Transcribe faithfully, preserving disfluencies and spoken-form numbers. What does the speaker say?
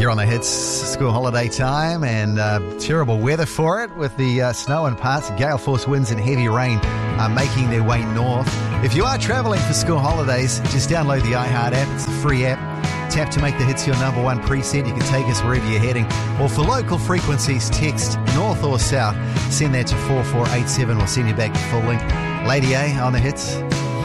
Here on the Hits, school holiday time, and uh, terrible weather for it with the uh, snow in parts. Gale force winds and heavy rain are making their way north. If you are travelling for school holidays, just download the iHeart app. It's a free app. Tap to make the Hits your number one preset. You can take us wherever you're heading. Or for local frequencies, text north or south. Send that to four four eight seven. We'll send you back the full link. Lady A on the Hits.